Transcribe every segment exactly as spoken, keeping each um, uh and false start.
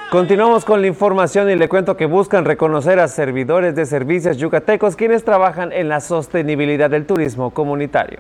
Continuamos con la información y le cuento que buscan reconocer a servidores de servicios yucatecos quienes trabajan en la sostenibilidad del turismo comunitario.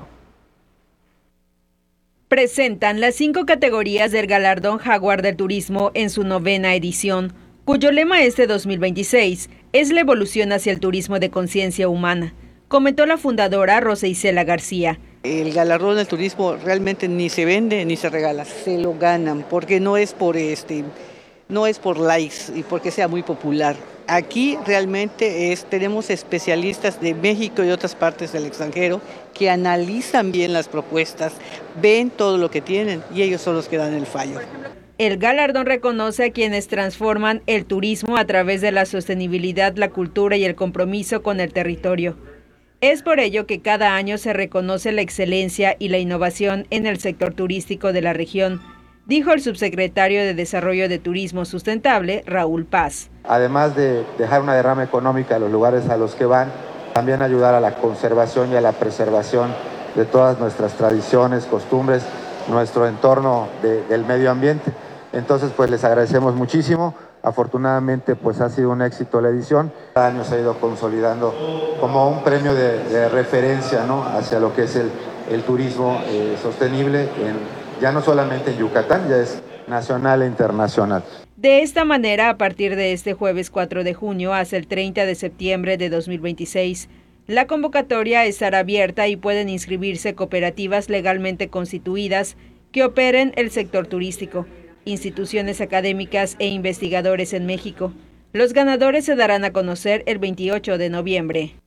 Presentan las cinco categorías del Galardón Jaguar del Turismo en su novena edición, cuyo lema este dos mil veintiséis es la evolución hacia el turismo de conciencia humana, comentó la fundadora Rosa Isela García. El galardón del turismo realmente ni se vende ni se regala, se lo ganan, porque no es por este, no es por likes y porque sea muy popular. Aquí realmente es, tenemos especialistas de México y otras partes del extranjero que analizan bien las propuestas, ven todo lo que tienen y ellos son los que dan el fallo. El galardón reconoce a quienes transforman el turismo a través de la sostenibilidad, la cultura y el compromiso con el territorio. Es por ello que cada año se reconoce la excelencia y la innovación en el sector turístico de la región, dijo el subsecretario de Desarrollo de Turismo Sustentable, Raúl Paz. Además de dejar una derrama económica a los lugares a los que van, también ayudar a la conservación y a la preservación de todas nuestras tradiciones, costumbres, nuestro entorno de, del medio ambiente. Entonces, pues les agradecemos muchísimo. Afortunadamente, pues ha sido un éxito la edición. Cada año se ha ido consolidando como un premio de, de referencia, ¿no?, hacia lo que es el, el turismo eh, sostenible, en, ya no solamente en Yucatán, ya es nacional e internacional. De esta manera, a partir de este jueves cuatro de junio hasta el treinta de septiembre de dos mil veintiséis, la convocatoria estará abierta y pueden inscribirse cooperativas legalmente constituidas que operen el sector turístico, instituciones académicas e investigadores en México. Los ganadores se darán a conocer el veintiocho de noviembre.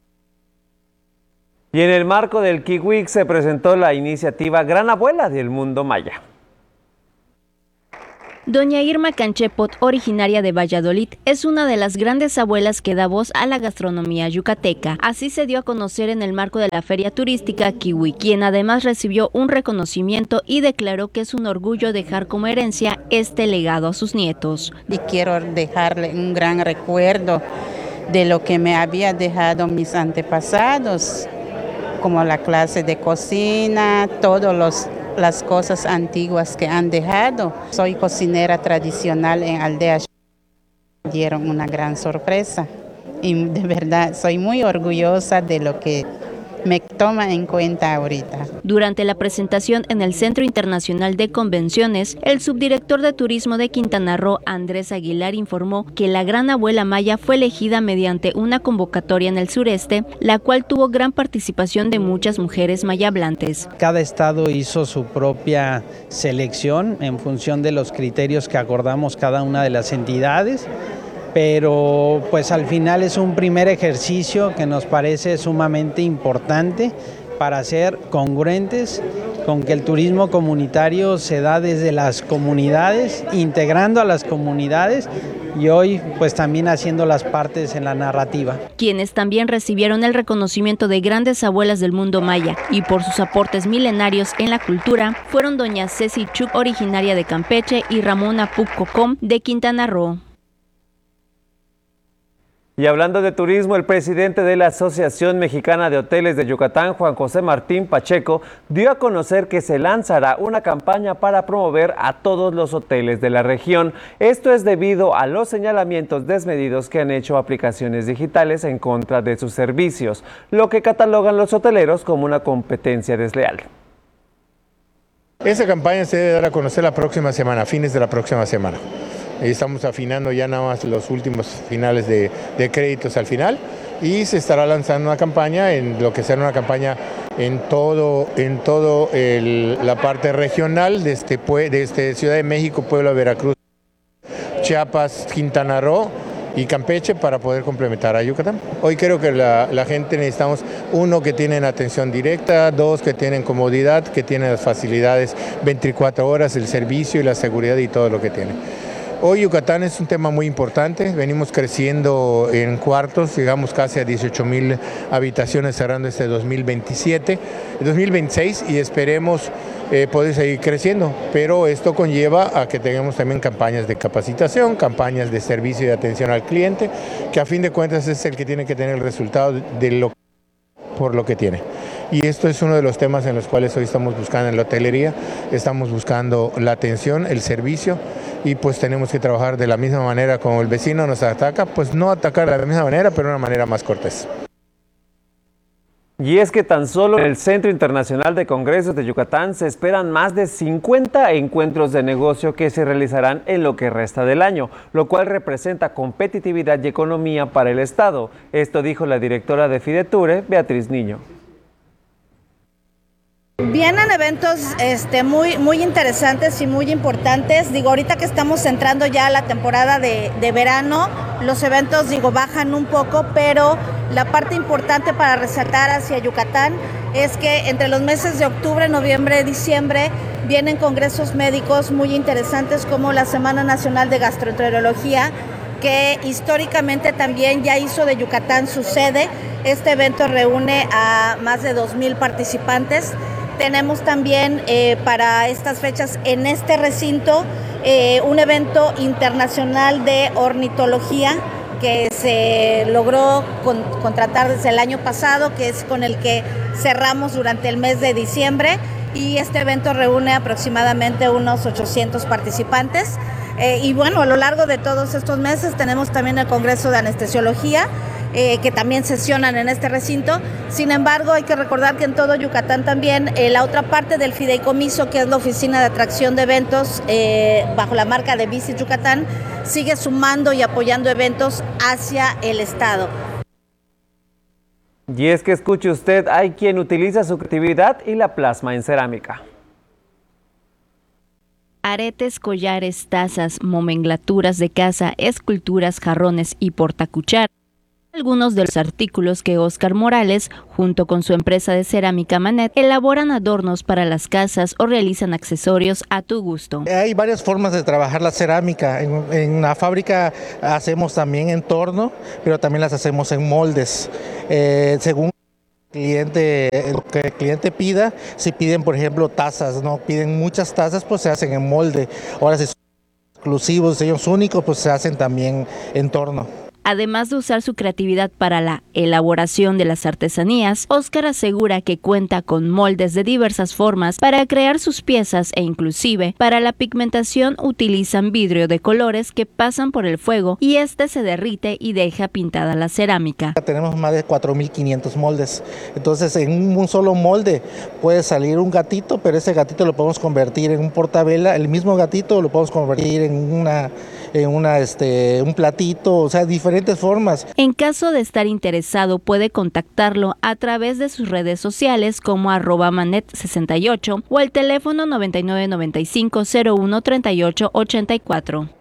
Y en el marco del Kiwik se presentó la iniciativa Gran Abuela del Mundo Maya. Doña Irma Canchepot, originaria de Valladolid, es una de las grandes abuelas que da voz a la gastronomía yucateca. Así se dio a conocer en el marco de la feria turística Kiwik, quien además recibió un reconocimiento y declaró que es un orgullo dejar como herencia este legado a sus nietos. Y quiero dejarle un gran recuerdo de lo que me había dejado mis antepasados, como la clase de cocina, todos los las cosas antiguas que han dejado. Soy cocinera tradicional en Aldea. Dieron una gran sorpresa y de verdad soy muy orgullosa de lo que me toma en cuenta ahorita. Durante la presentación en el Centro Internacional de Convenciones, el subdirector de Turismo de Quintana Roo, Andrés Aguilar, informó que la Gran Abuela Maya fue elegida mediante una convocatoria en el sureste, la cual tuvo gran participación de muchas mujeres mayablantes. Cada estado hizo su propia selección en función de los criterios que acordamos cada una de las entidades, pero pues al final es un primer ejercicio que nos parece sumamente importante para ser congruentes con que el turismo comunitario se da desde las comunidades, integrando a las comunidades y hoy pues también haciendo las partes en la narrativa. Quienes también recibieron el reconocimiento de grandes abuelas del mundo maya y por sus aportes milenarios en la cultura fueron doña Ceci Chuc, originaria de Campeche, y Ramona Puccocom de Quintana Roo. Y hablando de turismo, el presidente de la Asociación Mexicana de Hoteles de Yucatán, Juan José Martín Pacheco, dio a conocer que se lanzará una campaña para promover a todos los hoteles de la región. Esto es debido a los señalamientos desmedidos que han hecho aplicaciones digitales en contra de sus servicios, lo que catalogan los hoteleros como una competencia desleal. Esa campaña se debe dar a conocer la próxima semana, a fines de la próxima semana. Estamos afinando ya nada más los últimos finales de, de créditos al final y se estará lanzando una campaña, en lo que será una campaña en todo, en todo el, la parte regional de este, de este Ciudad de México, Puebla, Veracruz, Chiapas, Quintana Roo y Campeche para poder complementar a Yucatán. Hoy creo que la, la gente necesitamos, uno, que tienen atención directa, dos, que tienen comodidad, que tienen las facilidades veinticuatro horas, el servicio y la seguridad y todo lo que tiene. Hoy Yucatán es un tema muy importante, venimos creciendo en cuartos, llegamos casi a dieciocho mil habitaciones cerrando este dos mil veintisiete, dos mil veintiséis y esperemos eh, poder seguir creciendo, pero esto conlleva a que tengamos también campañas de capacitación, campañas de servicio y de atención al cliente, que a fin de cuentas es el que tiene que tener el resultado de lo por lo que tiene. Y esto es uno de los temas en los cuales hoy estamos buscando en la hotelería, estamos buscando la atención, el servicio y pues tenemos que trabajar de la misma manera como el vecino nos ataca, pues no atacar de la misma manera, pero de una manera más cortés. Y es que tan solo en el Centro Internacional de Congresos de Yucatán se esperan más de cincuenta encuentros de negocio que se realizarán en lo que resta del año, lo cual representa competitividad y economía para el Estado. Esto dijo la directora de Fideture, Beatriz Niño. Vienen eventos este, muy, muy interesantes y muy importantes. Digo, ahorita que estamos entrando ya a la temporada de, de verano, los eventos, digo, bajan un poco, pero la parte importante para resaltar hacia Yucatán es que entre los meses de octubre, noviembre, diciembre, vienen congresos médicos muy interesantes como la Semana Nacional de Gastroenterología, que históricamente también ya hizo de Yucatán su sede. Este evento reúne a más de dos mil participantes. Tenemos también eh, para estas fechas en este recinto eh, un evento internacional de ornitología que se logró con, contratar desde el año pasado, que es con el que cerramos durante el mes de diciembre, y este evento reúne aproximadamente unos ochocientos participantes. Eh, y bueno, a lo largo de todos estos meses tenemos también el Congreso de Anestesiología, Eh, que también sesionan en este recinto. Sin embargo, hay que recordar que en todo Yucatán también eh, la otra parte del fideicomiso, que es la Oficina de Atracción de Eventos, eh, bajo la marca de Visit Yucatán, sigue sumando y apoyando eventos hacia el Estado. Y es que escuche usted, hay quien utiliza su creatividad y la plasma en cerámica. Aretes, collares, tazas, nomenclaturas de casa, esculturas, jarrones y portacucharas. Algunos de los artículos que Óscar Morales, junto con su empresa de cerámica Manet, elaboran adornos para las casas o realizan accesorios a tu gusto. Hay varias formas de trabajar la cerámica. En, en la fábrica hacemos también en torno, pero también las hacemos en moldes. Eh, según cliente, lo que el cliente pida, si piden, por ejemplo, tazas, no piden muchas tazas, pues se hacen en molde. Ahora, si son exclusivos, diseños únicos, pues se hacen también en torno. Además de usar su creatividad para la elaboración de las artesanías, Óscar asegura que cuenta con moldes de diversas formas para crear sus piezas e inclusive para la pigmentación utilizan vidrio de colores que pasan por el fuego y este se derrite y deja pintada la cerámica. Tenemos más de cuatro mil quinientos moldes, entonces en un solo molde puede salir un gatito, pero ese gatito lo podemos convertir en un portavela, el mismo gatito lo podemos convertir en una, en una, este, un platito, o sea, diferentes formas. En caso de estar interesado, puede contactarlo a través de sus redes sociales como arroba manet sesenta y ocho o el teléfono noventa y nueve noventa y cinco cero uno treinta y ocho ochenta y cuatro.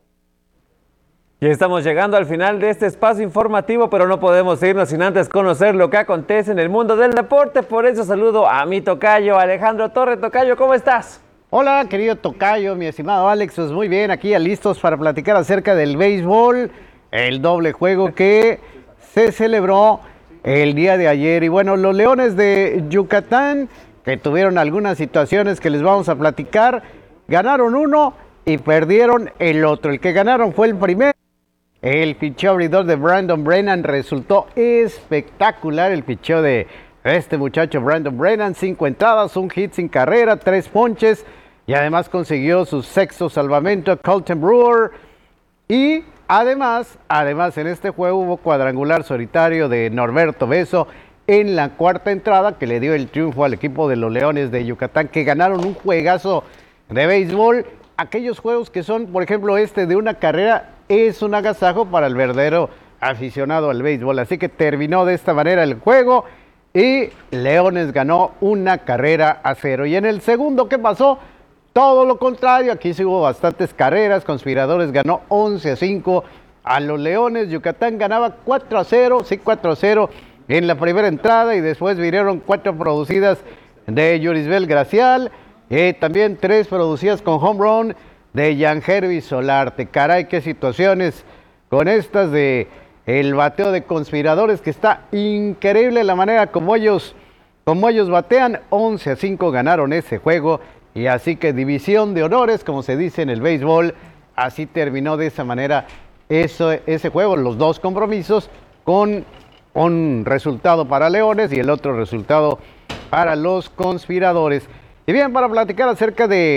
Ya estamos llegando al final de este espacio informativo, pero no podemos irnos sin antes conocer lo que acontece en el mundo del deporte. Por eso saludo a mi tocayo Alejandro Torres. Tocayo, ¿cómo estás? Hola, querido tocayo, mi estimado Alex. Pues muy bien, aquí ya listos para platicar acerca del béisbol. El doble juego que se celebró el día de ayer. Y bueno, los Leones de Yucatán, que tuvieron algunas situaciones que les vamos a platicar, ganaron uno y perdieron el otro. El que ganaron fue el primero. El picheo abridor de Brandon Brennan resultó espectacular. El picheo de este muchacho Brandon Brennan, cinco entradas, un hit sin carrera, tres ponches y además consiguió su sexto salvamento. Colton Brewer y Además, además en este juego hubo cuadrangular solitario de Norberto Beso en la cuarta entrada que le dio el triunfo al equipo de los Leones de Yucatán, que ganaron un juegazo de béisbol. Aquellos juegos que son, por ejemplo, este de una carrera, es un agasajo para el verdadero aficionado al béisbol. Así que terminó de esta manera el juego y Leones ganó una carrera a cero. Y en el segundo, ¿qué pasó? Todo lo contrario, aquí sí hubo bastantes carreras. Conspiradores ganó once a cinco a los Leones. Yucatán ganaba cuatro a cero, sí, cuatro a cero en la primera entrada y después vinieron cuatro producidas de Yurisbel Gracial, eh, también tres producidas con home run de Yangervis Solarte. Caray, qué situaciones con estas de el bateo de Conspiradores, que está increíble la manera como ellos, como ellos batean. once a cinco ganaron ese juego. Y así que división de honores, como se dice en el béisbol, así terminó de esa manera eso, ese juego, los dos compromisos, con un resultado para Leones y el otro resultado para los Conspiradores. Y bien, para platicar acerca de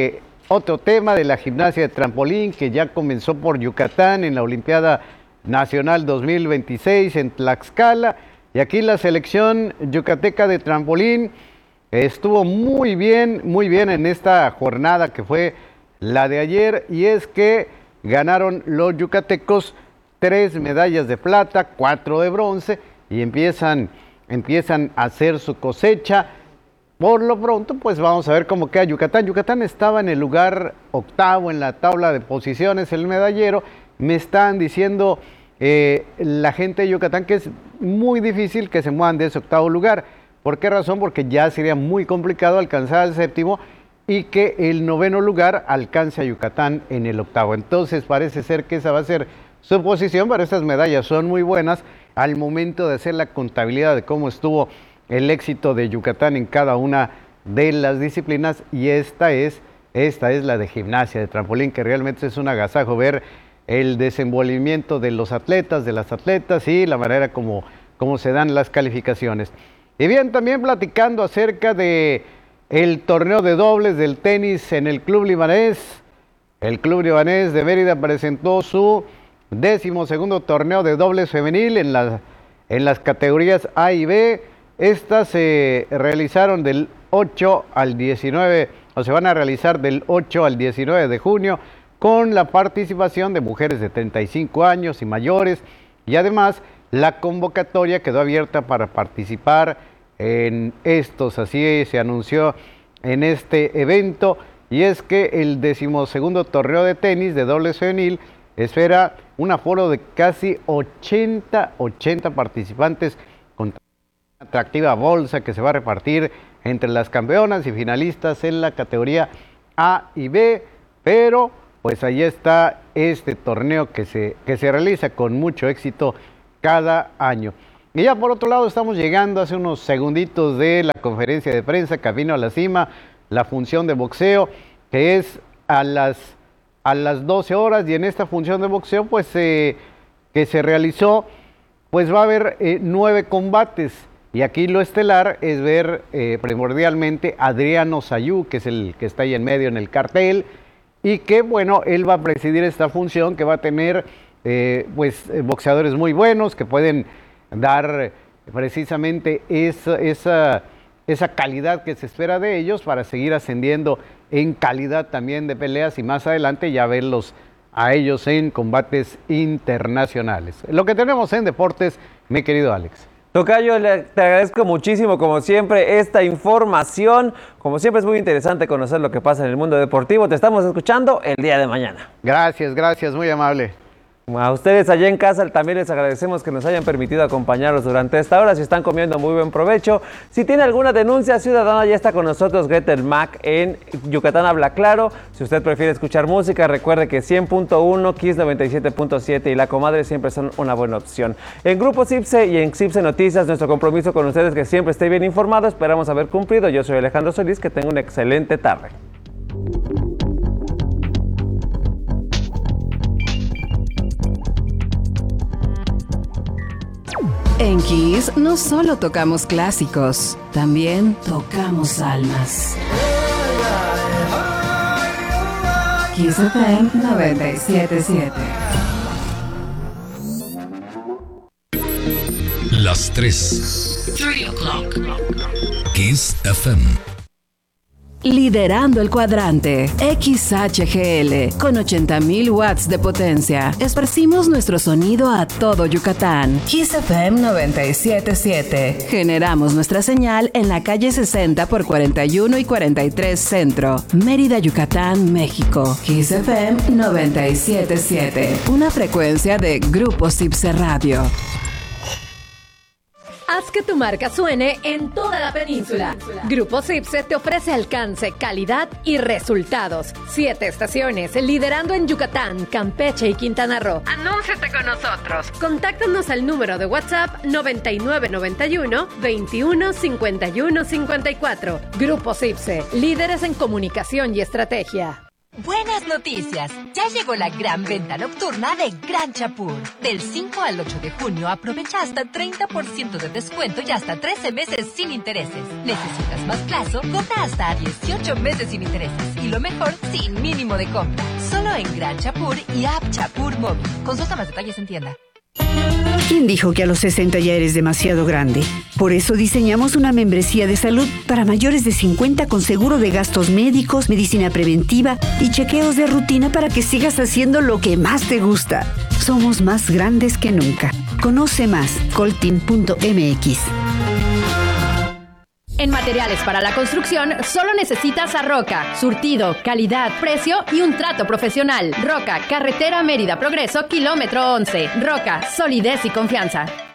otro tema de la gimnasia de trampolín que ya comenzó por Yucatán en la Olimpiada Nacional dos mil veintiséis en Tlaxcala. Y aquí la selección yucateca de trampolín estuvo muy bien, muy bien en esta jornada que fue la de ayer. Y es que ganaron los yucatecos tres medallas de plata, cuatro de bronce y empiezan, empiezan a hacer su cosecha. Por lo pronto, pues vamos a ver cómo queda Yucatán. Yucatán estaba en el lugar octavo en la tabla de posiciones, el medallero. Me están diciendo eh, la gente de Yucatán que es muy difícil que se muevan de ese octavo lugar. ¿Por qué razón? Porque ya sería muy complicado alcanzar el séptimo y que el noveno lugar alcance a Yucatán en el octavo. Entonces parece ser que esa va a ser su posición, pero estas medallas son muy buenas al momento de hacer la contabilidad de cómo estuvo el éxito de Yucatán en cada una de las disciplinas, y esta es, esta es la de gimnasia de trampolín, que realmente es un agasajo ver el desenvolvimiento de los atletas, de las atletas y la manera como, como se dan las calificaciones. Y bien, también platicando acerca de el torneo de dobles del tenis en el Club Libanés. El Club Libanés de Mérida presentó su décimo segundo torneo de dobles femenil en, la, en las categorías A y B. Estas se realizaron del ocho al diecinueve, o se van a realizar del ocho al diecinueve de junio, con la participación de mujeres de treinta y cinco años y mayores, y además la convocatoria quedó abierta para participar en estos, así se anunció en este evento, y es que el decimosegundo torneo de tenis de dobles femenil espera un aforo de casi ochenta, ochenta participantes con atractiva bolsa que se va a repartir entre las campeonas y finalistas en la categoría A y B, pero pues ahí está este torneo que se, que se realiza con mucho éxito cada año. Y ya por otro lado estamos llegando hace unos segunditos de la conferencia de prensa Camino a la Cima, la función de boxeo, que es a las, a las doce horas, y en esta función de boxeo pues eh, que se realizó, pues va a haber eh, nueve combates. Y aquí lo estelar es ver eh, primordialmente a Adriano Sayú, que es el que está ahí en medio en el cartel, y que bueno, él va a presidir esta función que va a tener eh, pues boxeadores muy buenos que pueden dar precisamente esa, esa, esa calidad que se espera de ellos para seguir ascendiendo en calidad también de peleas y más adelante ya verlos a ellos en combates internacionales. Lo que tenemos en deportes, mi querido Alex. Tocayo, te agradezco muchísimo, como siempre, esta información. Como siempre es muy interesante conocer lo que pasa en el mundo deportivo. Te estamos escuchando el día de mañana. Gracias, gracias, muy amable. A ustedes allá en casa también les agradecemos que nos hayan permitido acompañarlos durante esta hora. Si están comiendo, muy buen provecho. Si tiene alguna denuncia ciudadana, ya está con nosotros Gretel Mac en Yucatán Habla Claro. Si usted prefiere escuchar música, recuerde que cien punto uno, Kiss noventa y siete punto siete y La Comadre siempre son una buena opción. En Grupo CIPSE y en CIPSE Noticias, nuestro compromiso con ustedes es que siempre esté bien informado. Esperamos haber cumplido. Yo soy Alejandro Solís. Que tenga una excelente tarde. En Kiss no solo tocamos clásicos, también tocamos almas. Kiss F M noventa y siete punto siete. Las tres. Three o'clock. Kiss F M. Liderando el cuadrante, X H G L, con ochenta mil watts de potencia. Esparcimos nuestro sonido a todo Yucatán. Kiss F M noventa y siete punto siete. Generamos nuestra señal en la calle sesenta por cuarenta y uno y cuarenta y tres Centro, Mérida, Yucatán, México. Kiss F M noventa y siete punto siete. Una frecuencia de Grupo CIPSE Radio. Haz que tu marca suene en toda la península. Grupo CIPSE te ofrece alcance, calidad y resultados. Siete estaciones, liderando en Yucatán, Campeche y Quintana Roo. Anúnciate con nosotros. Contáctanos al número de WhatsApp noventa y nueve noventa y uno, veintiuno, cincuenta y uno, cincuenta y cuatro. Grupo CIPSE, líderes en comunicación y estrategia. Buenas noticias, ya llegó la gran venta nocturna de Gran Chapur. Del cinco al ocho de junio aprovecha hasta treinta por ciento de descuento y hasta trece meses sin intereses. ¿Necesitas más plazo? Compra hasta dieciocho meses sin intereses. Y lo mejor, sin mínimo de compra. Solo en Gran Chapur y App Chapur Móvil. Consulta más detalles en tienda. ¿Quién dijo que a los sesenta ya eres demasiado grande? Por eso diseñamos una membresía de salud para mayores de cincuenta con seguro de gastos médicos, medicina preventiva y chequeos de rutina para que sigas haciendo lo que más te gusta. Somos más grandes que nunca. Conoce más, colteam punto m x. En materiales para la construcción, solo necesitas a Roca. Surtido, calidad, precio y un trato profesional. Roca, carretera Mérida Progreso, kilómetro once. Roca, solidez y confianza.